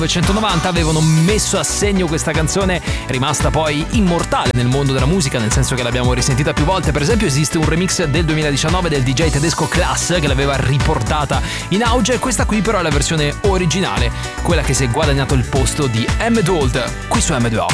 1990 avevano messo a segno questa canzone, rimasta poi immortale nel mondo della musica, nel senso che l'abbiamo risentita più volte. Per esempio esiste un remix del 2019 del DJ tedesco Klass che l'aveva riportata in auge. Questa qui però è la versione originale, quella che si è guadagnato il posto di M2Old qui su M2O.